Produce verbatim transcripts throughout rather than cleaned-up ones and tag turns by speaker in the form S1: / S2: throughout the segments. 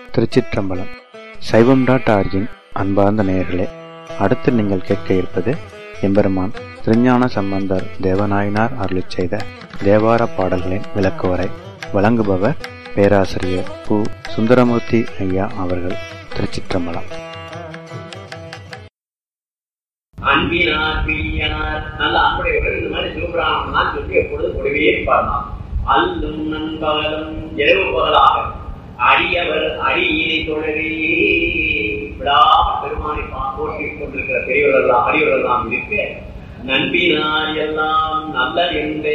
S1: திருச்சிற்றம்பலம். சைவம் dot origin அன்பார்ந்த நேயர்களே, அடுத்து நீங்கள் கேட்க இருப்பது எம்பெருமான் திருஞான சம்பந்தர் தேவநாயனார் அருளிச் செய்த தேவார பாடல்களின் விளக்குவரை. வழங்குபவர் பேராசிரியர் பு. சுந்தரமூர்த்தி ஐயா அவர்கள். திருச்சிற்றம்பலம்.
S2: அன்பினார் பிரியார் நல்ல அன்புடையவர்கள் இந்த மாதிரி சிவபிராமணன் சொல்லி எப்பொழுது கூடவே இருப்பார்லாம். அல்லும் நண்பகலும் இரவு பகலாக அடியவர் அடியினை தொடரே விடாம பெருமானை போட்டிக் கொண்டிருக்கிற பெரியவர்கள் எல்லாம் அடியவர்கள் எல்லாம் இருக்க நண்பினார் எல்லாம் நல்ல என்றே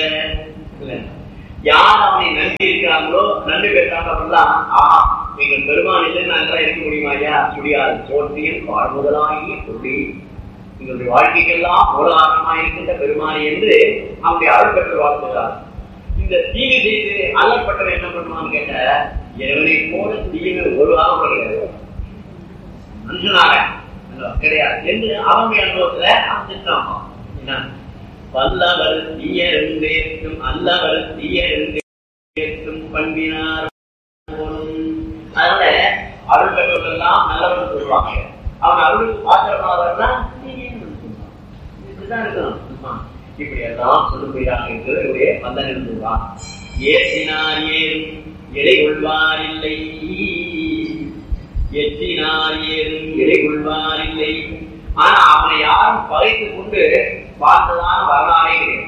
S2: யார் அவனை நன்றி இருக்கிறாங்களோ நன்றி பெற்றாங்களெல்லாம் ஆஹா நீங்கள் பெருமானிலே நல்லா இருக்க முடியுமா? ஐயா முடியாது. போற்றியின் வாழ்முதலாகிய சொல்லி எங்களுடைய வாழ்க்கைக்கெல்லாம் மூலாதாரமாக இருக்கின்ற பெருமானி என்று அவனுடைய அருள் பெற்று வாழ்த்துகிறார். இந்த தீமை செய்து அல்லப்பட்டவன் என்ன பண்ணுவான்னு கேட்ட, இறைவனை போல தீமை ஒரு ஆகும் மனுஷனாக கிடையாது என்று அவனுடைய அனுபவத்துல அமைச்சிட்டாமா. வல்லவர் தீயருந்தேற்றும் அல்லவர் தீயருந்தேற்றும் பண்பினார் போலும். அதனால அருள் பெற்றவர்கள் எல்லாம் நல்லவர்கள் சொல்லுவாங்க. அவன் அருளுக்கு பாத்திரமாவதுன்னா இப்படிதான் இருக்கணும். இப்படி எல்லாம் சொல்லுபடியாக இருக்கிற வந்தன் இருந்துள்ளான். ஏற்றினார் ஏறும் இலை கொள்வார் இல்லை, எற்றினார் ஏறும் இலை கொள்வார் இல்லை. ஆனா அவனை யாரும் பகைத்துக் கொண்டு பார்த்ததான வரலாறே கிடையாது.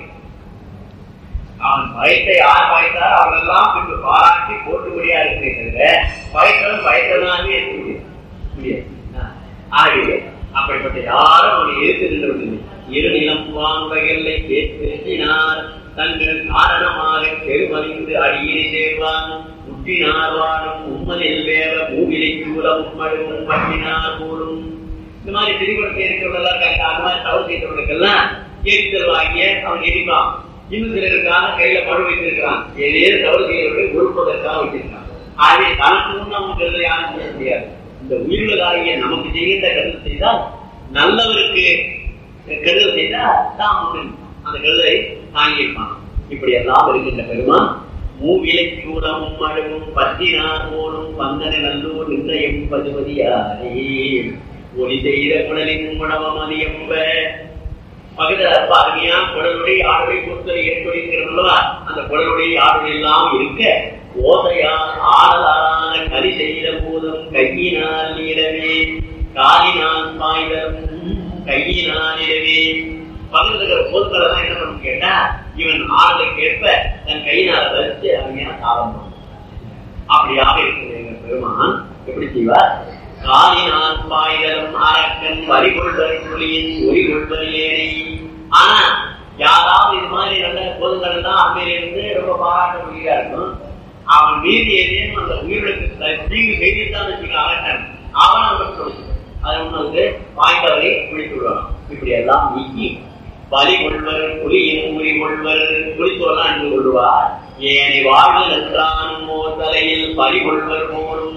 S2: அவன் பயத்தை யார் பகைத்தார் அவர்களெல்லாம் பின்பு பாராட்டி போட்டுபடியா இருக்கிற பகைத்தவன் பயத்தனாவே இருக்க முடியாது. ஆகவே அப்படிப்பட்ட யாரும் அவனை எதிர்த்து நின்றவில்லை. இரு நிலம் வாங்குவதை பேசினார் தங்கள் காரணமாக பெருமறிந்து அடியினை சேர்வான் முற்றினார் வாழும் உம்மனில் வேற மூவிலை சூழம் உம்மழும் பண்ணினார் போலும். இந்த மாதிரி திரிகுணத்தை இருக்கிறவர்களா இருக்காங்க. அந்த மாதிரி தவறு செய்தவர்களுக்கெல்லாம் எரித்தல் வாங்கிய அவன் எரிப்பான். இன்னும் சிலருக்காக கையில பழு வைத்திருக்கிறான். ஏதேனும் தவறு செய்யறவர்கள் ஒழுப்பதற்காக வச்சிருக்கான். ஆகவே தனக்கு முன் நமக்கு எழுத யாரும் செய்ய முடியாது. இந்த உயிர்களாகிய நமக்கு செய்கின்ற கருத்து செய்தால் நல்லவருக்கு கெடுதல் செய்தால் தான் அந்த கெடுதலை தாங்கியிருப்பான். இப்படி எல்லாம் இருக்கின்ற பெருமான் மூவிலை சூடமும் அழுவும் பத்தினார் போலும் வந்தன நல்லூர் நிர்ணயம் பதுபதியாரே ஒளி செய்த குடலின் உணவம் அதிகம்ப பகுதியில் அருமையா குடலுடைய ஆடுவை பொறுத்தலை ஏற்படுகிறவர்களா அந்த குடலுடைய ஆடுகள் எல்லாம் இருக்க ஓசையால் ஆடலான கலி செய்த போதும் கையினால் இடவே காலினால் பாய்தலும் கையினால் இடவே பகுதியில் இருக்கிற பொருட்களை தான் என்ன பண்ணு கேட்டா இவன் ஆடலுக்கு ஏற்ப தன் கையினால வச்சு அருமையா சாதம். அப்படியாக இருக்கிற எங்கள் பெருமான் எப்படி செய்வார்? காலினால் பாய்தலும் அரக்கன் வரிகொள்வர் புலியின் ஒலி கொள்வர் ஏனை. ஆனா யாராவது இது மாதிரி நல்ல பொதுக்கள் தான் அம்மையில இருந்து ரொம்ப பாராட்ட முடியா இருக்கும். அவன் மீறி ஏதேனும் அந்த உயிர்களுக்கு தீங்கு செய்திருந்தான் வச்சுக்க அரக்கன் அவன் அவன் சொல்லு அதை ஒண்ணு வந்து வாய்ந்தவரை குளித்து விடுவான். இப்படி எல்லாம் நீக்கி வலி கொள்வர் புலியின் உரி கொள்வர் குளித்துவெல்லாம் என்று கொள்வார். ஏனை வாழ்வு நன்றானும் ஓர் தலையில் பலி கொள்வர் போலும்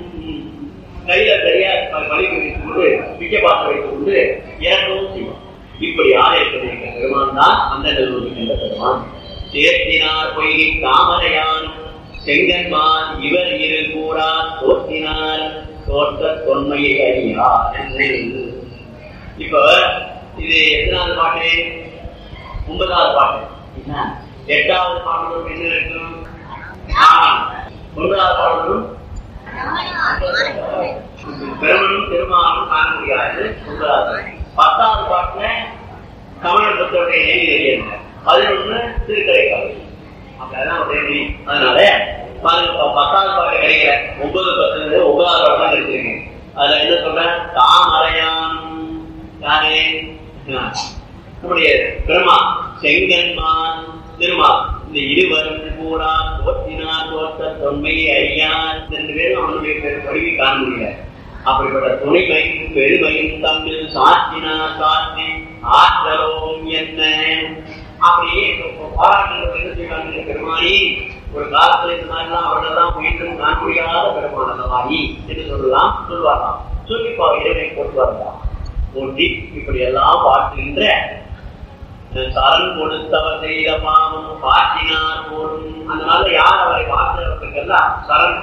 S2: கையில சரியா பலி வைத்துக் கொண்டு பிக்க பாத்திரம் வைத்துக் கொண்டு இறக்கவும் செய்வான். இப்படி ஆலயத்தின் பெருமான் தான் அந்த நிறுவனம் பெருமான். சேர்த்தினார் பொய்கை தாமரையான் செங்கன்மான் இவர் இரு கூறா தோற்றினார் தோற்ற தொன்மையை அறியார். இப்ப இது எத்தனாவது பாட்டு? ஒன்பதாவது பாட்டு. எட்டாவது பாடலும் என்ன இருக்கும்? ஒன்பதாவது பாடலும் பெருமனும் பெருமானும் காண முடியாது. ஒன்பதாவது பத்தாவது பாட்டுல கமலன் பத்தோடைய நேரி பதினொன்னு திருக்கரை கதை. அப்படிதான் அதனால பத்தாவது பாட்டு கிடைக்கல. ஒன்பது பத்து ஒன்பதாவது பாட்டு தான் கிடைச்சிருக்கேன். அதுல என்ன சொல்ற? தாமரையான் யாரே நம்முடைய பெருமா செங்கன்மான் திருமா இந்த இருவரும் கூடா தோற்றினார் தோற்ற தொன்மையை அறியார் ரெண்டு பேரும் அவனுடைய படிவை காண முடியல. அப்படிப்பட்ட துணைமையும் பெருமையும் தம்மில் சாற்றினார் சாற்றி ஆற்றலோம் என்ன அப்படியே பாராட்டுகள் என்ன செய்வாங்க? பெருமானி ஒரு காலத்துல இந்த மாதிரிலாம் அவர்களெல்லாம் மீண்டும் காண முடியாத பெருமானி என்று சொல்லலாம் சொல்வாராம். சொல்லி இறைவனை போட்டுவார்களாம். போட்டி இப்படி எல்லாம் பார்க்கின்ற சரண் கொடுத்தவர் செய்த பாவம் பாட்டினார் போலும். அதனால யார் அவரை பார்க்கிறவர்களுக்கெல்லாம் சரண்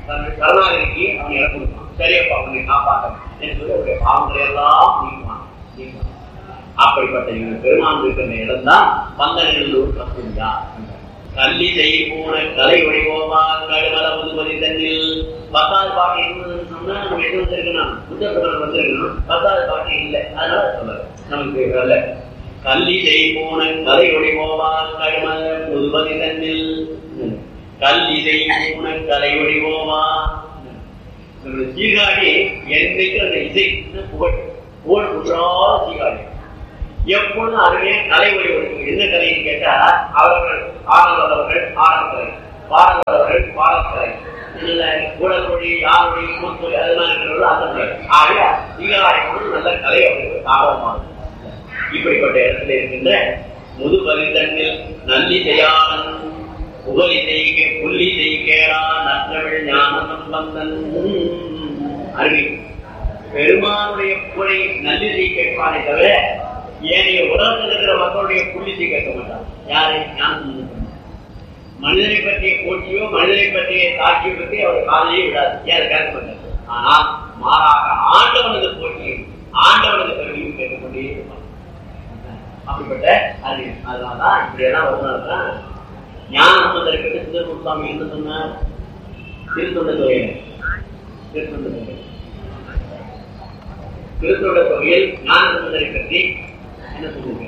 S2: கருணாநிதிக்கு அவன் இடம் கொடுப்பான். சரியப்பா அவனை காப்பாற்ற என்று சொல்லி அவருடைய பாவங்களை எல்லாம் நீக்குவான் நீக்குவான். அப்படிப்பட்ட இவங்க பெருமான் இருக்கிற இடம் தான் பந்தநல்லூர் கப்புரியா. கல்வி செய்ய போன கலை ஒழிவோமா கடுமல முதுமதி தண்ணில் பத்தாவது பாட்டு இருந்ததுன்னு சொன்னா நம்ம எது வந்திருக்கணும், புத்தகத்தில் வந்திருக்கணும். பத்தாவது பாட்டு இல்லை, அதனால சொல்ல நமக்கு வரல. கல்வி செய்ய போன கலை ஒழிவோமா கடுமல முதுமதி தண்ணில் கல்வி செய்ய போன கலை ஒழிவோமா. சீர்காழி என்னைக்கு அந்த இசை புகழ் புகழ் குற்றாத சீர்காழி எப்பொழுதும் அருமையா கலை ஒழிவதற்கு என்ன கலைன்னு கேட்டா அவர்கள் ஆடல் வல்லவர்கள் ஆடல் கலை, பாடல் வல்லவர்கள் பாடல் கலை, உடல் மொழி யார் மொழி கூத்தொழி அதெல்லாம் இருக்கிறவர்கள் அந்த கலை. ஆக சீர்காழி நல்ல கலை அவர்களுக்கு ஆர்வமானது. இப்படிப்பட்ட இடத்துல இருக்கின்ற முதுபலி தண்ணில் நல்லி செய்யாளன் புகழி செய்க புள்ளி செய்கேடா நற்றமிழ் ஞான சம்பந்தன். அருமை பெருமானுடைய புகழை நல்லிசை கேட்பானே தவிர ஏனைய உலகத்தில் இருக்கிற மக்களுடைய புள்ளிசை கேட்க மாட்டான். யாரை? ஞானம். மனிதனை பற்றிய போட்டியோ மனிதனை பற்றிய தாக்கியோ பற்றி அவர் காலையே விடாது, யாரை கேட்க மாட்டார். ஆனால் மாறாக ஆண்டவனது போட்டியும் ஆண்டவனது கல்வியும் கேட்டுக்கொண்டே இருப்பான். அப்படிப்பட்ட அறிவு. அதனாலதான் இப்படி எல்லாம் வருவதான் ஞான சம்பந்தருக்கு சுந்தரமூர்த்தி சுவாமி என்ன சொன்னார்? திருத்தொண்ட தொகையில் திருத்தொண்ட தொகை திருத்தொண்ட தொகையில் ஞான சம்பந்தரை பற்றி என்ன சொல்லுங்க?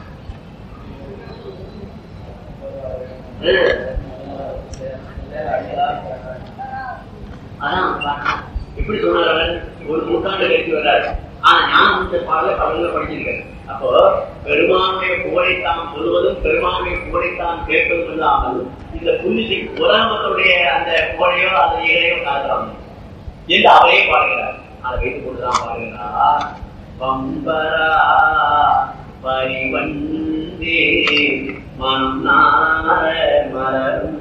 S2: அதான் எப்படி சொன்னார்? ஒரு நூற்றாண்டு கழித்து வர்றாரு. ஆனா ஞான பாடல பலன்கள் படிச்சிருக்காரு. அப்போ பெருமானுடைய புகழைத்தான் சொல்வதும் பெருமானுடைய புகழைத்தான் கேட்பதும் இல்லாமல் இந்த புள்ளிசை உலகத்துடைய அந்த புகழையோ அந்த இடையோ காதலாம் என்று அவரே பாடுகிறார். அதை வைத்துக் கொண்டுதான் பாடுகிறார். பம்பரா பரிவந்தே மன்னார மலரும்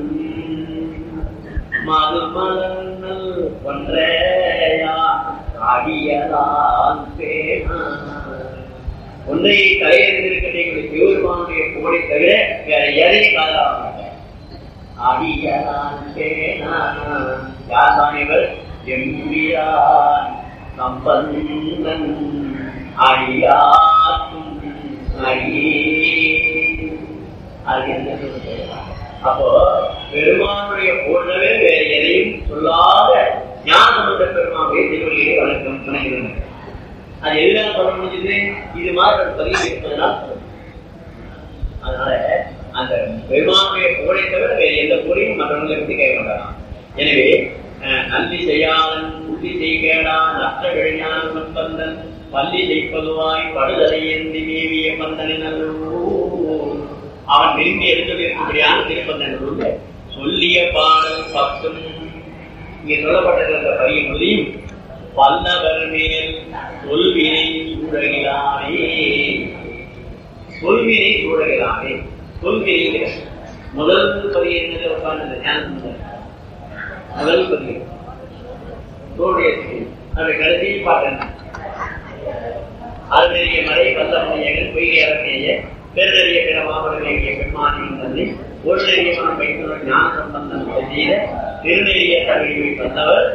S2: மது மலர்நல் ஒன்றையா அடியலால் பேனா. ஒன்றை தலையறிந்திருக்கின்ற சிவபெருமானுடைய புகழை தவிர வேற எதையும் காதலாக அடியலால் பேனா. யார் எம்பியான் சம்பந்தன் அடியாக்கும் அடியே. அது என்ன சொல்ல? அப்போ பெருமானுடைய புகழவே வேற எதையும் சொல்லாத ஞானமுள்ள பெருமானுடைய திருவள்ளியை வணக்கம் வணங்குகிறார். அது எதுனால சொல்ல முடிஞ்சது? இது மாதிரி ஒரு பதிவு இருப்பதனால். அதனால அந்த பெருமானுடைய புகழை தவிர வேற எந்த புகழையும் மற்றவர்களை பற்றி கேட்க மாட்டாராம். எனவே நன்றி செய்யாதன் புள்ளி செய்கேடா நஷ்ட விழைஞான சம்பந்தன் பள்ளி செய்ப்பதுவாய் படுதலை ஏந்தி மேவிய பந்தனை நல்லூர். அவன் விரும்பி எடுத்துடியான திருப்பந்தன் சொல்லிய பாடல் பத்தும் இங்கே சொல்லப்பட்டிருந்த பரிய மொழியும் பல்லவர் மேல் சொல்வினை சூழகிறானே. சொல்வினை சூழகிறானே. சொல்வினை முதல் பதிய என்னது உட்கார்ந்து ஞான முதல் பதிவு தோடைய அதை கடைசியில் பாட்டேன். அருநெறிய மலை வல்லமையர்கள் பொய்கை அரசைய பெருநெறிய பிற மாவட்டமைய பெண்மானியின் தந்தை ஒரு நெறியமான வைத்துள்ள ஞான சம்பந்தம் செய்த திருநெறிய தமிழை வந்தவர்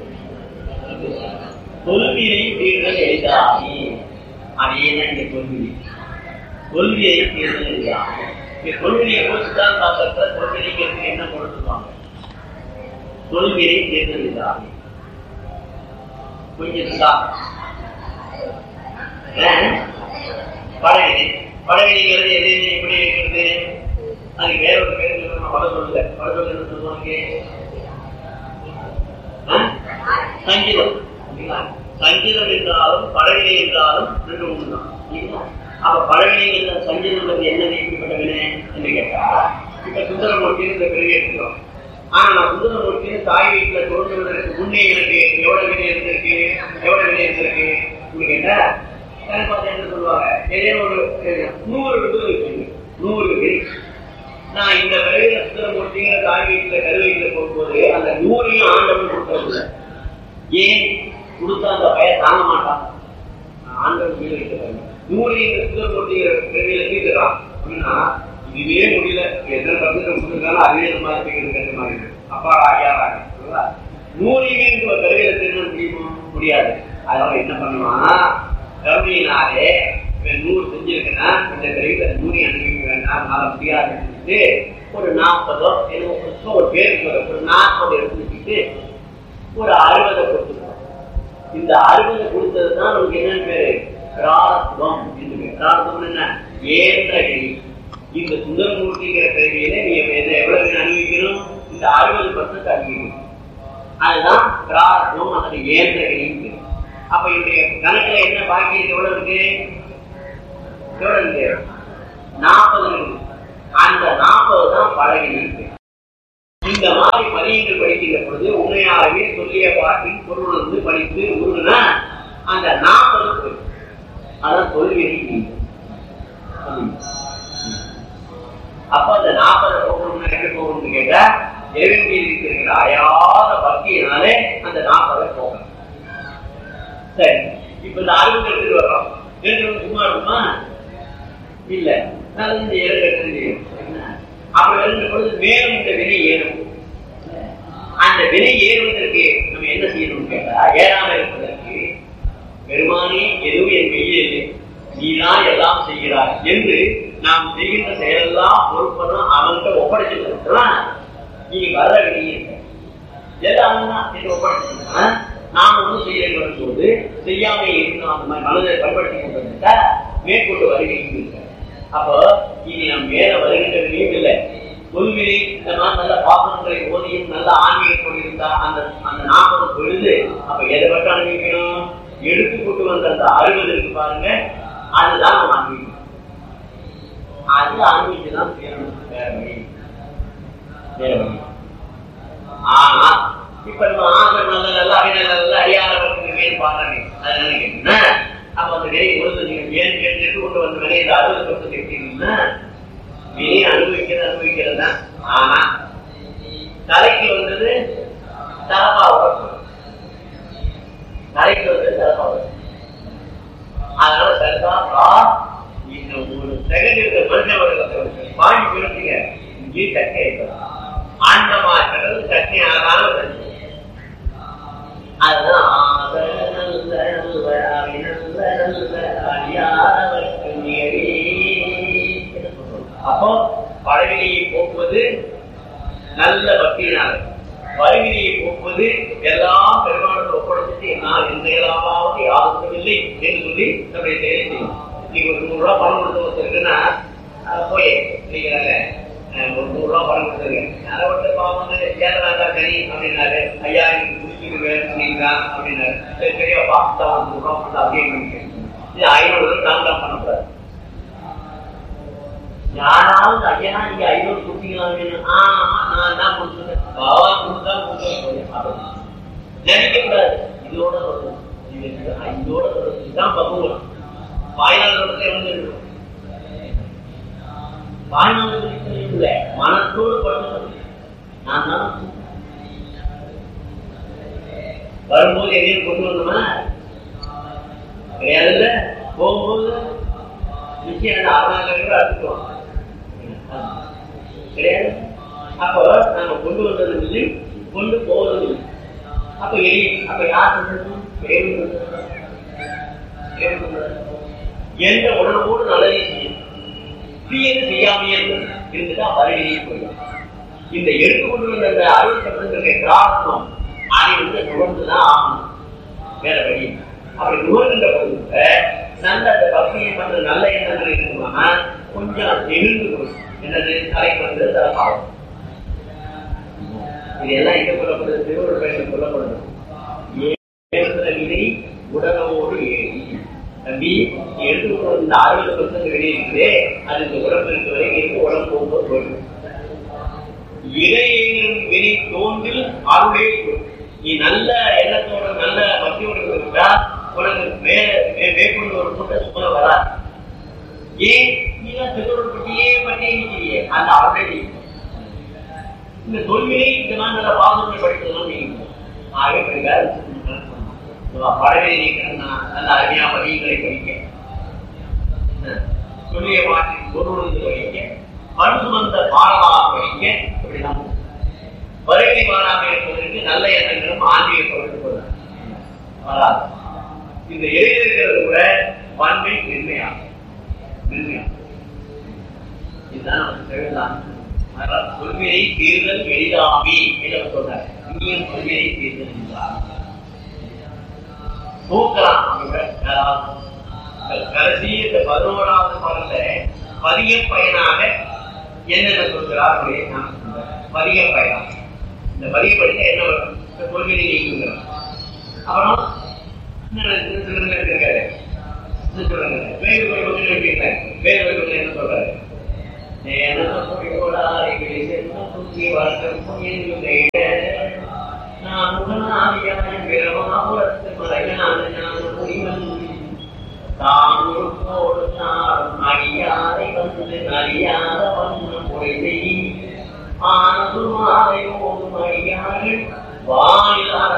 S2: தொல்வியை தீர்தல் எளிதாகி. அதேதான் இங்க தொல்வியை தொல்வியை தீர்தல் எளிதாகி. இங்க தொல்வியை போச்சுதான் பார்த்த தொல்வினைக்கு என்ன கொடுத்துருவாங்க? தொல்வியை தீர்தல் எளிதாகி. கொஞ்சம் தான் படவினை படவினைங்கிறது எது எப்படி இருக்கிறது? அதுக்கு வேற ஒரு பேர் சொல்லணும். பட சொல்ல பட சொல்ல என்ன சொல்லுவாங்க? சங்கீதம். சங்கீதம் என்றாலும் படவினை என்றாலும் ரெண்டு ஒன்று தான். அப்ப படவினை சங்கீதம் என்னது எப்படிப்பட்ட வினை என்று கேட்டா, இப்ப சுந்தரமூர்த்தின்னு இந்த பிறகு எடுத்துக்கிறோம். ஆனா நான் சுந்தரமூர்த்தின்னு தாய் வீட்டுல தோன்றுவதற்கு முன்னே எனக்கு எவ்வளவு வினை இருந்திருக்கு எவ்வளவு வினை இருந்திருக்கு கேட்டா என்ன சொல்லுவாங்க? ஏதேனும் ஒரு நூறு இருக்கு, நூறு வினை. நான் இந்த பிறகு சுந்தரமூர்த்திங்கிற தாய் வீட்டுல கருவீட்டுல போகும்போது அந்த நூறையும் ஆண்டவன் கொடுத்ததில்லை. ஏன் கொடுத்தா அந்த பையன் தாங்க மாட்டான். ஆண்டவன் வீடு வைக்கிறாங்க. நூறையும் சுந்தரமூர்த்திங்கிற பிறவியில தீர்த்துறான் அப்படின்னா இதுவே முடியல. என்ன பத்து கொடுத்துருக்காலும் அதுவே மாதிரி கேட்கறது மாதிரி அப்பா ஐயா நூலிலிருந்து ஒரு கருவியில திருட முடியுமா? முடியாது. அதனால என்ன பண்ணுவான், கருவியினாலே நூறு செஞ்சிருக்குன்னா இந்த கருவியில நூறி அனுபவிக்க வேண்டாம், அதனால முடியாது. ஒரு நாற்பதோ ஒரு பேருக்கு ஒரு நாற்பது எடுத்துக்கிட்டு ஒரு அறுபதை கொடுத்துருவோம். இந்த அறுபதை கொடுத்ததுதான் நமக்கு என்னன்னு பேரு? பிராரத்துவம் என்று பேர். பிராரத்துவம் என்ன? ஏன்ற கருவி. இந்த சுந்தரமூர்த்திங்கிற கருவியில நீங்க எவ்வளவு அனுபவிக்கணும்? இந்த அறுபது பர்சன்ட் அனுபவிக்கணும். அதுதான் பிராரத்துவம், அதற்கு ஏன்ற கருவி. அப்ப என்னுடைய கணக்குல என்ன பாக்கி இருக்கு? எவ்வளவு இருக்கு? எவ்வளவு இருக்கு? நாற்பது இருக்கு. அந்த நாற்பது தான் பழகி இருக்கு. இந்த மாதிரி பதியங்கள் படிக்கின்ற பொழுது உண்மையாகவே சொல்லிய பாட்டின் பொருள் வந்து படித்து உருகுனா அந்த நாற்பது போயிடும். அதான் சொல்வினை. அப்ப அந்த நாற்பது போகணும்னா எப்படி போகணும்னு கேட்டா, இறைவன் இருக்கிற அயாத பக்தியினாலே அந்த நாற்பதை போகணும். சரி, இப்ப இந்த அறுபது எடுத்துட்டு வர்றோம். எடுத்து சும்மா இருக்குமா? இல்ல, இந்த ஏழு அப்ப வருகின்ற பொழுது மேலும் இந்த வினை ஏறும். அந்த வினை ஏறுவதற்கு நம்ம என்ன செய்யணும்னு கேட்டா, ஏறாமல் இருப்பதற்கு பெருமானே எதுவும் என் கையில் நீதான் எல்லாம் செய்கிறாய் என்று நாம் செய்கின்ற செயலெல்லாம் பொறுப்பெல்லாம் அவன்கிட்ட ஒப்படைச்சிருக்கா. நீங்க வர வினையே எல்லாம் என்று ஒப்படைச்சிருக்கா. நாம் ஒன்றும் செய்யணும் போது செய்யாம இருக்கணும். அந்த மாதிரி மனதை பயன்படுத்தி கொண்டிருந்தா மேற்கொண்டு வருகை. அப்போ இனி நம் மேல வருகின்றதையும் இல்லை, தொல்வினை இந்த மாதிரி நல்ல பாசனங்களை ஓதியும் நல்ல ஆன்மீகம் கொண்டிருந்தா அந்த அந்த நாற்பது பொழுது அப்ப எதை மட்டும் அனுபவிக்கணும்? எடுத்து கொண்டு வந்த அந்த அறுபது இருக்கு பாருங்க, அதுதான் நம்ம அனுபவிக்கணும். அது அனுபவிச்சுதான் செய்யணும். வேற வழி வேற வழி. ஆனா இப்ப நம்ம ஆசை நல்ல நல்ல அடிநல்ல நல்ல அடியாரவர்களுக்கு வேறு பாருங்க. அது என்ன கேட்டீங்கன்னா, அப்ப அந்த விலை கொடுத்து நீங்க ஏன் கேட்டு கொண்டு வந்த விலை இந்த அறுபது பர்சன்ட் எடுத்தீங்கன்னா விலையை அனுபவிக்கிறது அனுபவிக்கிறது தான். ஆனா தலைக்கு வந்தது தலப்பாவோட, தலைக்கு வந்தது தலப்பாவோட. அதனால சரிதா இந்த ஒரு செகண்ட் இருக்கிற மனுஷன் வாங்கி போயிருந்தீங்க, இங்கே சட்டை இருக்கலாம். ஆண்டமா இருக்கிறது சட்டை ஆகாம அதுதான் அப்போ பழவினையை போக்குவது நல்ல பக்தியினால, வறுவினையை போக்குவது எல்லாம் பெருமானத்தை ஒப்படைச்சிட்டு என்னால் எந்த இயலாமாவது யாருக்கும் இல்லை என்று சொல்லி நம்முடைய செயலை செய்யும். நீங்க ஒரு நூறு ரூபாய் பணம் கொடுத்து வச்சிருக்குன்னா போய் நீங்க ஒரு நூறு ரூபாய் பணம் கொடுத்துருங்க. அதை விட்டு பாவம் ஏறனாக்கா சரி அப்படின்னாரு, ஐயா எனக்கு குடிச்சிட்டு வேணுங்களா அப்படின்னாரு. சரி சரியா பாஸ்தா நூறு ரூபாய் பண்ணா அப்படியே இது ஐநூறு தான் தான் பண்ணக்கூடாது. யாராவது ஐயா நீங்க ஐநூறு கொடுத்தீங்களா வேணும்? ஆமா நான் தான் கொடுத்துருக்கேன், பாவா கொடுத்தா கொடுத்து நினைக்க கூடாது. இதோட இதோட இதுதான் பக்குவம். வாய்நாள் வந்து மனத்தோடு படுத்து நான் தான் வரும்போது எதையும் கொண்டு வந்தோம்னா கிடையாதுல்ல. போகும்போது நிச்சயம் அருணாச்சலம் அடிச்சுக்குவோம் கிடையாது. அப்போ நாம கொண்டு வந்தது இல்லை, கொண்டு போவதும் இல்லை. அப்ப எலி அப்ப யார் எந்த உடனோடு நல்லதை செய்யும், தீயது செய்யாமையே இருந்துட்டா வருகையே போயிடும். இந்த எடுத்துக்கொண்டு வந்த அந்த அறுபத்தி பிரார்த்தம் அதை வந்து நுகர்ந்துதான் ஆகணும், வேற வழி. அப்படி நுகர்கின்ற பொழுது நல்ல அந்த பக்தியை பண்ற நல்ல எண்ணங்கள் இருக்குமானா கொஞ்சம் எழுந்து கொள்ளும். என்னது தலைக்கு வந்து ஆகும். இதெல்லாம் எங்க சொல்லப்படுது? திருவள்ளுவர் பயணம் சொல்லப்படுது. விதை உடலோடு ஏறி தம்பி எடுத்துக்கொண்டு இந்த அறுபது பர்சன்ட் வெளியே இருக்குதே, அது இந்த உடம்பு இருக்க வரைக்கும் உடம்பு போகும்போது போயிடும். இடையேறும் வினை தோன்றில் அருளே. நீ நல்ல எண்ணத்தோட நல்ல பக்தியோட இருக்கா உனக்கு மேற்கொண்டு ஒரு கூட்டம் சும்மா வராது. ஏன் நீதான் திருவள்ளுவர் பற்றியே பற்றியே நிற்கிறியே, அந்த ஆல்ரெடி இந்த தொல்வினை இந்த மாதிரி நல்ல பாசங்களை படித்ததெல்லாம் நீங்க ஆகவே படிக்காது. படவை நீக்கணும்னா நல்ல அருமையா பதியங்களை படிக்க, சொல்லிய மாற்றின் பொருள் படிக்க, மண் சுமந்த பாடமாக படிக்க, இப்படிதான் வருகை மாறாமல் இருப்பதற்கு நல்ல எண்ணங்களும் வராது. இந்த எளிதில் இருக்கிறது கூட வன்மை மென்மையாகும். மென்மையாகும். இதுதான் எழுதலாம். கொள்கையை தீர்தல் எளிதாமி என்று சொல்றாரு. இனியும் கொள்கையை தீர்தல் என்றார் தூக்கலாம். கடைசி இந்த பதினோராவது பாடல பதிய பயனாக என்னென்ன சொல்கிறார் பதிய பயனாக இந்த பதிய படிக்க என்ன வரும்? இந்த கொள்கையை நீக்குங்கிறார். அப்புறம் இருக்காரு வேறு வேறு என்ன சொல்றாரு? அடியாரை வந்து அறியாத வண்ணம் பொழுதை ஆனதுமாயோடும் அடியார்கள் வாயிலாத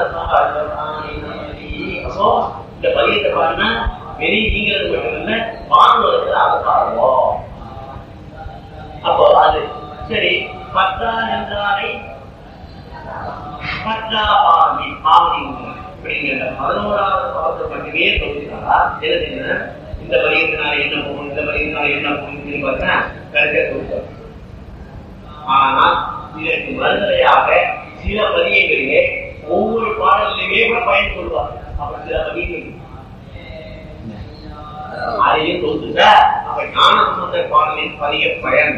S2: அப்போ இந்த பதியத்தை பாருன்னா வெளியே நீங்கிறது மட்டும் இல்ல வானுலகத்தில் அவசாரம். அப்போ அது சரி. பற்றா என்றாரை பற்றா பாவனி பாவனி அப்படிங்கிற பதினோராவது பாவத்தை மட்டுமே சொல்லிட்டாரா? தெரிஞ்சுங்க. இந்த பதியத்தினால என்ன போகணும், இந்த பதியத்தினால என்ன போகணும்னு பார்த்தா கருத்தை சொல்லிட்டார். ஆனால் இதற்கு மறுதலையாக சில பதியங்களிலே ஒவ்வொரு பாடலிலுமே கூட பயன் சொல்வார். அப்ப சில பதியங்கள் அதையும் சொல்லுங்க. அப்ப ஞான சம்பந்த பாடலின் பதிய பயன்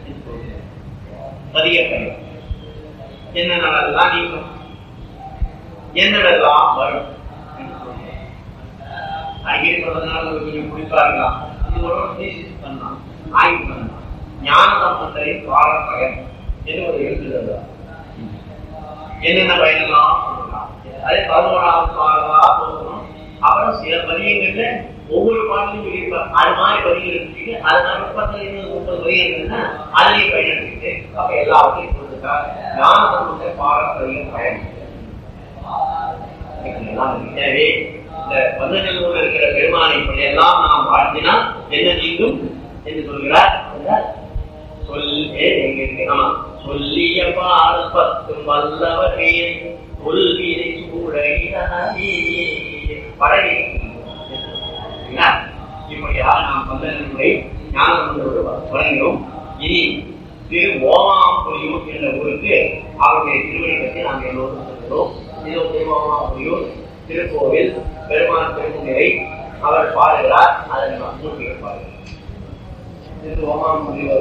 S2: பதிய பயன் என்னென்னலாம் நீக்கும், என்னென்னலாம் வரும். அடிக்கடி சொல்றதுனால கொஞ்சம் குறிப்பாருக்கலாம். இது ஒரு பண்ணலாம், ஆய்வு பண்ணலாம். ஞான சம்பந்தரின் பாட பயன் என்று ஒரு எழுத்துதான். என்னென்ன பயனெல்லாம் சொல்லலாம். அதே பதினோராவது பாடலா சொல்லணும். அப்புறம் சில பதியங்கள்ல ஒவ்வொரு பாடலையும் சொல்லியிருப்பார். அது மாதிரி பதிகள் எடுத்துட்டு அதனால முப்பத்தி முப்பது பதிகள்னா அதுலேயே பயன் எடுத்துட்டு அப்ப எல்லாத்தையும் கொடுத்துட்டா ஞான சம்பந்த பாட பதிகள் பயன். எனவே இந்த பந்தநல்லூர்ல இருக்கிற பெருமானை இப்படி எல்லாம் நாம் வாழ்ந்தினால் என்ன நீங்கும் என்று சொல்கிறார். சொல்லிய பால் பத்தும் வல்லவரே கொள்வினை சூழி படகை இப்படியாக நாம் பந்தநல்லூரை ஞானசம்பந்தரோடு வழங்கினோம். இனி திரு ஓமாம்புலியூர் என்ற ஊருக்கு அவருடைய திருமணி பற்றி நாம் எல்லோரும் சொல்கிறோம். இது ஓமாம்புலியூர் திருக்கோவில் பெருமாள் திருமுறை அவர் பாடுகிறார். அதை நாம் மூர்த்திகள் பாடுகிறோம். திரு ஓமாம்புலியூர்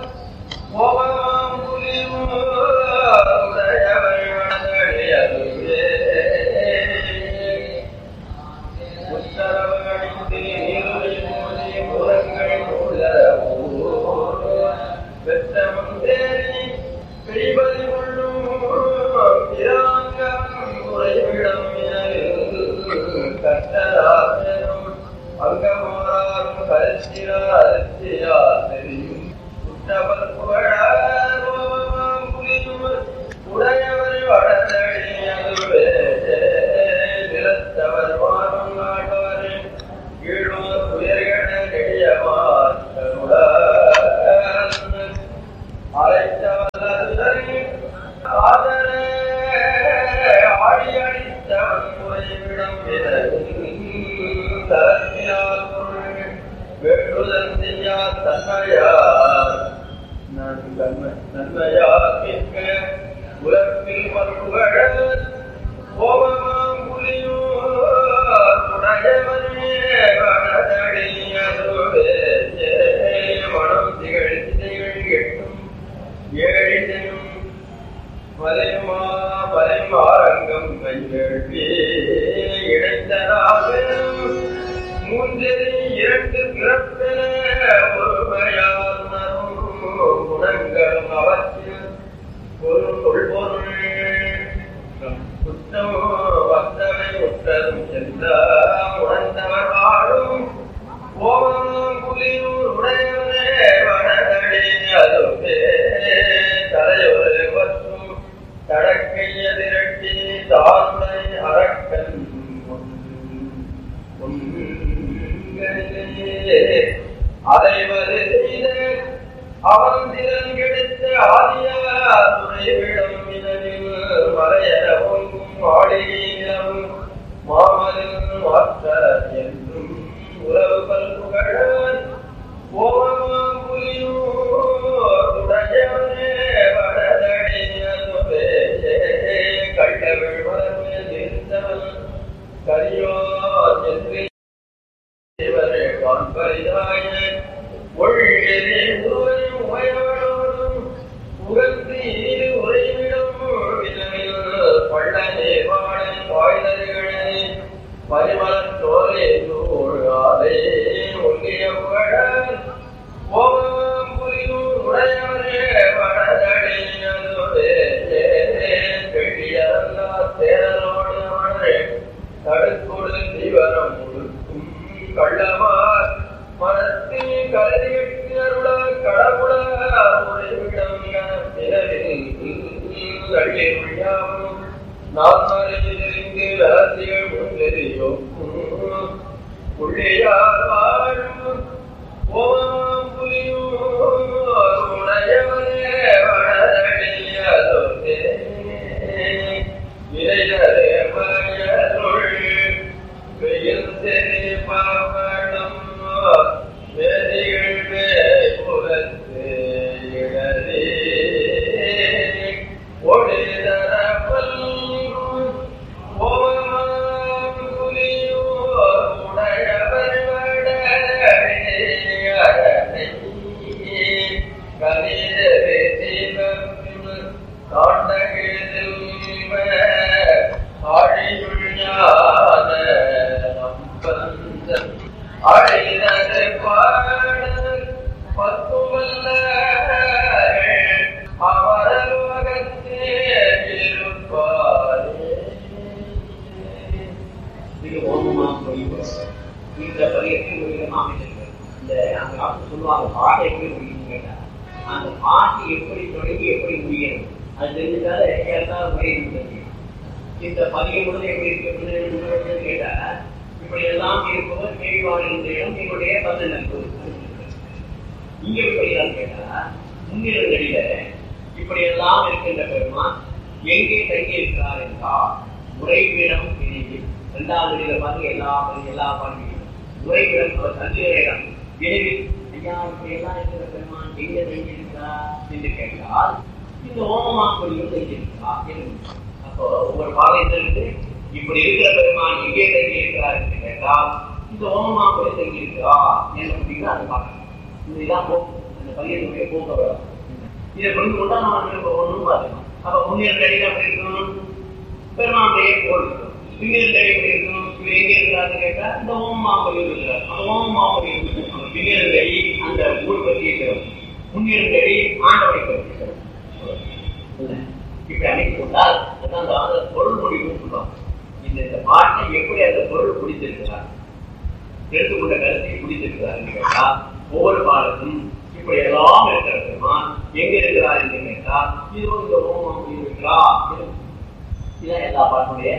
S3: ஓ நன்மையாக்கிக்க உலகில் மறுபுகழ ஓவமாம் புலியோர் உடையவனே வடதடியதுவே மனம் திகழ் திகழ் எட்டும் ஏழினும் வலைமா வலைமாரங்கம் கையெழுப்பி இடைத்தராக மூன்றில் இரண்டு பிறப்பென ஒருமையால் குணங்களும் அவற்றில் ஒரு கொள்பொருள் குற்றம் வந்தவை உற்றதும் சென்றார் உணர்ந்தவர் வாழும் ஓவம் புலியூர் உடையவனே வடதடி அதுவே தலையொரு பற்றும் தடக்கைய திரட்டி தாழ்மை அரக்கன் அதைவது செய்த அவன் திறன் கிடைத்த ஆதியார் துறைவிடம் இதனில் மலையரவும் ஆடியிலும் மாமலின் மாற்ற என்றும் உறவு பல்புகழன் ஓவமாம் புலியூர் உடையவனே வடதடியதுவே கள்ளவிழ் மலர்மேல் இருந்தவன் கரியோ என்று இவரே காண்பரிதாய ஒழியதே உருவையும் உமையோடும் உகந்து இரு உரையிடம் விதமில் பள்ளனே வாழை வாய்தறிகளே பரிமளத் தோலே தோழாதே ஒல்லிய புகழன் ஓவம் புலியூர் உடையவனே வடதடியதுவே வெள்ளியல்லா தேரலோடு அவனே தடுக்கொடு தீவரம் முழுக்கும் கள்ளமார் மனத்தில் கருதியிட்டு அருள கடவுள உறைவிடம் என நான் மறைந்திருந்து ரகசியம் முன்னெறியும் உள்ளியார் வாழும் ஓம் புலியூர் உடையவனே வடதடியதுவே இறையரே மயருள் வெயில் செறி பாவனம் வேதிகள் வேபுரத்து இடரே ஒளிதரப்பல் ஓவமாம் புலியூர் உடையவர் வடதடியதனை கலிதரே தீபம் காண்டகில் ஆழியுள் ஞான நம்பந்தன் அழிதரு பாடல் பத்துவல்ல அவரலோகத்தே இருப்பாரே.
S2: இது ஓமமாம் புலியூர் இந்த பதியத்தில் ஒரு விதமாக அமைந்திருக்கிறது. இந்த அந்த காலத்தில் சொல்லுவாங்க பாட்டை எப்படி முடியும் கேட்டா அந்த பாட்டு எப்படி தொடங்கி எப்படி முடியணும் அது தெரிஞ்சுக்காத எல்லாரும் முறையில் இந்த பதியமுடன் எப்படி இருக்கு கேட்டா இப்படி எல்லாம் இருப்பவர் கேள்வாளின் இடம் என்னுடைய பதில் நட்பு இங்க எப்படிதான் கேட்டா முன்னிலையில இப்படி எல்லாம் இருக்கின்ற பெருமான் எங்கே தங்கி இருக்கிறார் என்றால் உறைவிடம் பிரிவு இரண்டாவது நிலையில பார்த்து எல்லா எல்லா பாண்டியும் உறைவிடம் அவர் தங்குகிற இடம் விரைவில் ஐயா இப்படி எல்லாம் இருக்கிற பெருமான் எங்க தங்கி இருக்கிறார் என்று கேட்டால் இந்த ஓமமாக்குடியும் தங்கி இருக்கிறார். அப்போ ஒவ்வொரு பாளையத்திலிருந்து இப்படி இருக்கிற பெருமான் எங்கே தங்கி இருக்கிறார் என்று கேட்டால் இந்த ஓமமாக்குடி தங்கி இருக்கிறா என்று அப்படின்னா அதை பார்க்கணும். இதுதான் போக்கு அந்த பையனுடைய போக்க வரும். இதை கொண்டு கொண்டா நம்ம ஒன்றும் பார்த்துக்கணும். அப்ப முன்னேற்ற அடியில் அப்படி இருக்கணும் பெருமானுடைய போல் இருக்கணும். பின்னேற்ற எப்படி இருக்கணும் இவர் எங்கே இருக்கிறாருன்னு கேட்டா இந்த ஓமமாக்குடி இருக்கிறார். அந்த ஓமமாக்குடி இருக்கணும். பின்னேற்ற அடி அந்த ஊர் பற்றி இருக்கிறோம். முன்னேற்ற அடி ஆண்டவரை பற்றி இருக்கிறோம். இப்படி அமைத்து கொண்டால் அந்த பொருள் முடிவு சொல்லுவாங்க. இந்த பாட்டை எப்படி அந்த பொருள் பிடித்திருக்கிறார் எடுத்துக்கொண்ட கருத்தை பிடித்திருக்கிறார் கேட்டா ஒவ்வொரு பாடலும் இப்படி எல்லாம் இருக்கிற பெருமான் எங்க இருக்கிறார் என்று கேட்டால் இது இந்த ஓமம் இருக்கிறா இதான் எல்லா பாட்டுடைய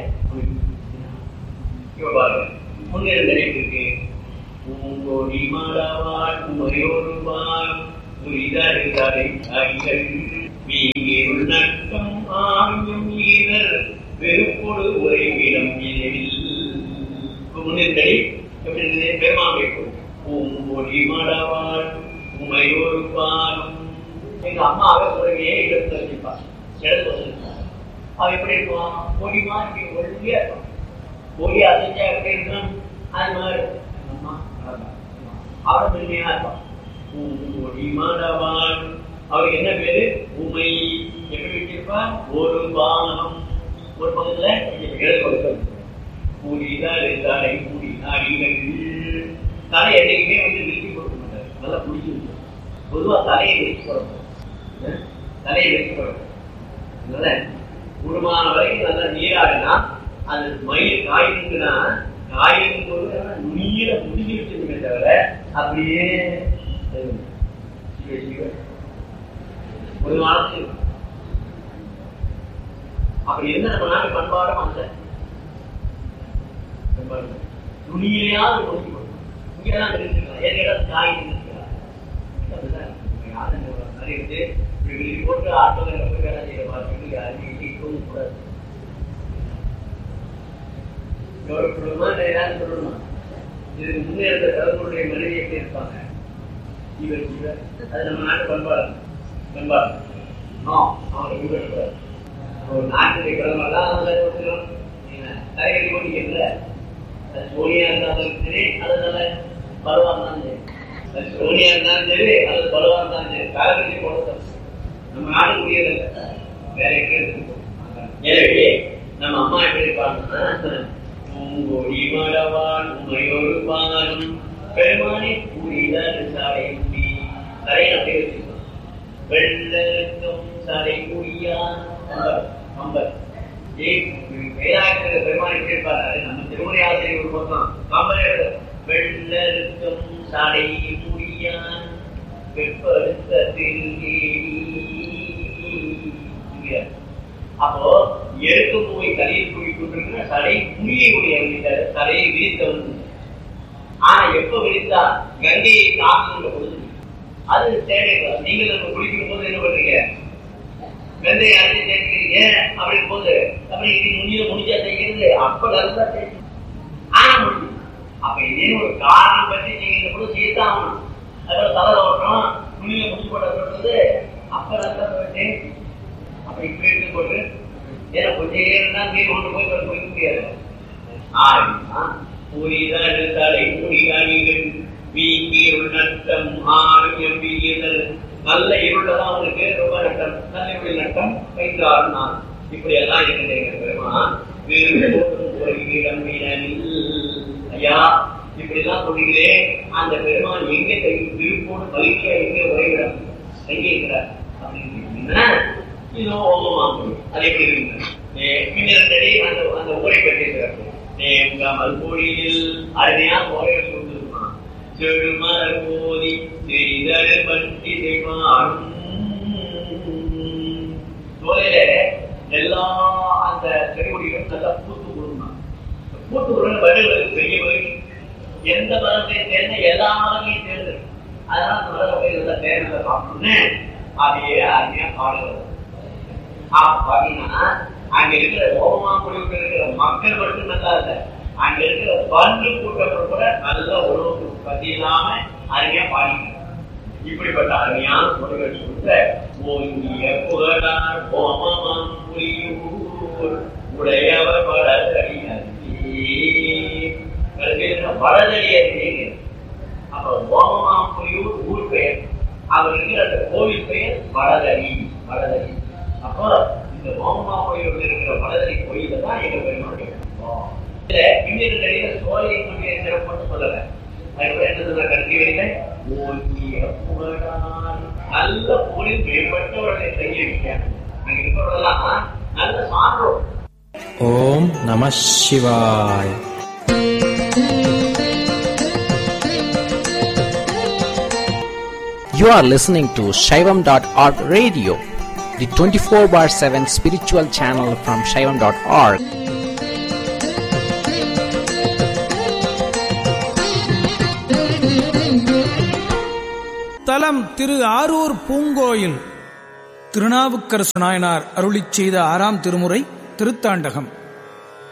S2: இப்ப பாருங்க முன்னிருந்த இருக்கு பூங்கோடி மாடாவாள் முறையோடு வாழ் புரிதறிதலை அடிகள் வீங்கிருள் நட்டம் ஆயும் ஈரர் வெறுப்போடு உரைவிடம் முன்னிருந்தடி எப்படி இருந்தது பெருமான் வைக்கும் பூங்கோடி மாடாவாள் உமையோடு பாலும் எங்க அம்மாவை உறவையே இடது பக்கம் அவன் எப்படி இருப்பான்? பொடிமா இப்படி ஒழுங்கியா இருக்கும். பொடி அசைஞ்சா எப்படி இருக்கும்? அது மாதிரி அம்மா அவன் மென்மையா இருப்பான். பொடிமாடவான் அவருக்கு என்ன பேரு? உமை. எப்படி வச்சிருப்பான்? ஒரு பானம் ஒரு பக்கத்துல இடது பக்கம் கூடிதான் தலை கூடி நாடிகள் தலை என்னைக்குமே வந்து விரிச்சு கொடுக்க மாட்டாரு. நல்லா பிடிச்சி விட்டு பொதுவா தலையை விரிச்சு போடணும். தலையை விரிச்சு போடணும். அதனால குடும்பமான வரைக்கும் நல்லா நீராடினா அது மயில் காயிருக்குன்னா காயிருக்கும் போது நீர முடிஞ்சு வச்சிருக்கே தவிர அப்படியே ஒரு வாரத்தில் அப்படி என்ன நம்ம நாட்டு பண்பாடும் அந்த துணியிலையாவது நோக்கி கொடுக்கணும். இங்கெல்லாம் இருந்துக்கலாம் ஏன் இடம் காய் இருந்துக்கலாம் நிறைய இருக்கு. இப்படி போட்டு ஆட்டோவில் போய் வேலை செய்யற பார்த்துட்டு யாருமே இடிக்கவும் கூடாது. சொல்லணுமா ஏதாவது சொல்லணுமா? இதுக்கு முன்னேற்ற தலைமுறையுடைய மனைவி எப்படி இருப்பாங்க? இவர் இவர் அது நம்ம நாட்டு பண்பாடு பண்பாடு அவரை கூடாது. ஒரு நாட்டுடைய கிழமெல்லாம் தலைவலி போட்டிக்கல. அது சோனியா இருந்தாலும் சரி அதனால பருவா இருந்தாலும் சரி, அது சோனியா இருந்தாலும் சரி அது பருவா இருந்தாலும் சரி தலைவலி போட நம்ம நாடு முடியதில்லை. வேற எங்கே இருக்கு? எனவே நம்ம அம்மா எப்படி இருப்பாங்கன்னா மடவான் உமையொரு பானம் பெருமானி கூடிதான் சாலை முடி தரையை அப்படியே வச்சிருக்கோம். வெள்ளருக்கும் சாலை கூடியான் கம்பர் கைலாயத்தில் பெருமாள் எப்படி இருப்பாரு? நம்ம திருமுறை ஆசிரியர் ஒரு பக்கம் கம்பர் வெள்ளருக்கும் சாலை முடியான் வெப்பருத்தத்தில் அப்போ எடுக்க போய் தலையில் கூடி கொண்டிருக்கிற தலை முடியக்கூடிய தலையை விரித்தவன். ஆனா எப்ப விரித்தா கங்கையை தாக்குகின்ற பொழுது அது தேவையில்லை. நீங்கள் நம்ம குளிக்கும் போது என்ன பண்றீங்க? வெந்தையை அரைச்சி தேய்க்கிறீங்க. அப்படி போது அப்படி முடிஞ்ச முடிஞ்சா தேய்க்கிறது அப்ப நல்லா தேய்க்கணும். ஆனா முடியும். அப்ப இதே ஒரு காரணம் பற்றி செய்கின்ற போது செய்யத்தான் ஆகணும். அதுல தலை ஓட்டுறோம் துணியில முடிச்சு போட்ட சொல்றது அப்ப நல்லா தேய்ச்சி அப்படி இப்படி எடுத்து போட்டு ஏன்னா கொஞ்சம் ஏறினா நீர் கொண்டு போய் போய்க்க முடியாது. புரிதல் தலை முடிகள் வீங்கி நட்டம் ஆறும் எம்பியதல் நல்ல இருளதான் அவனுக்கு ரொம்ப நட்டம். நல்ல இருள் நட்டம் ஐந்து ஆறு நாள் இப்படி எல்லாம் இருக்கிறேங்க பெருமான். ஐயா இப்படி எல்லாம் சொல்லுகிறேன். அந்த பெருமான் எங்க திருப்போடு மகிழ்ச்சியா எங்க உரைகிறார் எங்கே இருக்கிறார் அப்படின்னு இதோ ஓமமாகும். அது எப்படி இருக்கு? மின்னடி அந்த அந்த ஊரை கட்டியிருக்கிறார். நேம்காமல் கோடியில் அருமையா ஓரையை சொல்லிருக்கான். செழுமலர் போதி செய்தல் பற்றி செய்வாரும் சோலையில எல்லா அந்த செடிகொடிகளும் நல்லா பூத்து கொடுக்கணும். பூத்து கொடுக்கணும் வடிவர்களுக்கு பெரிய வகை. எந்த மரத்தை சேர்ந்த எல்லா மரங்களையும் சேர்ந்து அதனால அந்த மரத்தை போய் நல்லா தேர்ந்த சாப்பிடணும்னு அதையே அருமையா பாடுகிறது. பாத்தீங்கன்னா அங்க இருக்கிற ஓமமா குடிவிட்டு இருக்கிற மக்கள் மட்டும் நல்லா இல்லை, அங்க இருக்கிற பன்று கூட்டங்கள் கூட நல்ல உணவுக்கு பத்தி இல்லாம அருமையா பாடிக்கிறார். இப்படிப்பட்ட அருமையான மொழிகள் கொடுத்த ஓங்கிய புகழார் ஓமமாம் புலியூர் உடையவர் வடதடி வடதடி அறிஞர். அப்ப ஓமமாம் புலியூர் ஊர் பெயர், அவர் இருக்கிற அந்த கோவில் பெயர் வடதடி. வடதடி அப்போ இந்த ஓமமா கோயில் இருக்கிற வடதடி கோயில தான் எங்க பெருமாள் பின்னிரு நடிகை சோலையை கொண்டு சிறப்பு சொல்லல. அதுக்கப்புறம் என்ன சொல்ற கருத்து வரையில நல்ல போலில் மேம்பட்டவர்களை செய்ய வைக்க அங்க இருக்கிறவர்களெல்லாம் நல்ல சான்றோர்.
S4: ஓம் நம சிவாய். You are listening to Shaivam dot org radio, the twenty-four bar seven spiritual channel from Shaivam dot org.
S5: தலம் திரு ஆரூர் பூங்கோயில். திருநாவுக்கரசு நாயனார் அருளிச் செய்த ஆறாம் திருமுறை திருத்தாண்டகம்.